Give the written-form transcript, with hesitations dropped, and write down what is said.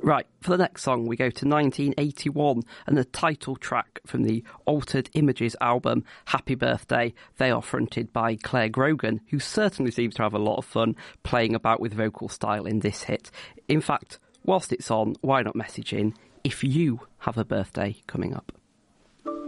Right, for the next song, we go to 1981 and the title track from the Altered Images album, Happy Birthday. They are fronted by Claire Grogan, who certainly seems to have a lot of fun playing about with vocal style in this hit. In fact, whilst it's on, why not message in if you have a birthday coming up?